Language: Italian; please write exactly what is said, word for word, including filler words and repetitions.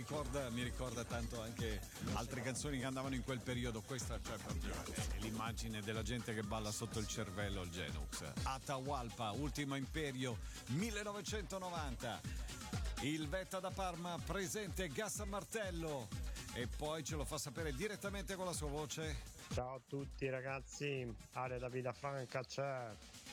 ricorda, mi ricorda tanto anche altre canzoni che andavano in quel periodo. Questa, cioè, proprio è l'immagine della gente che balla sotto il cervello al Genux. Atahualpa, Ultimo Imperio, millenovecentonovanta. Il Vetta da Parma presente Gas a Martello e poi ce lo fa sapere direttamente con la sua voce. Ciao a tutti ragazzi, Ale da Vita Franca c'è.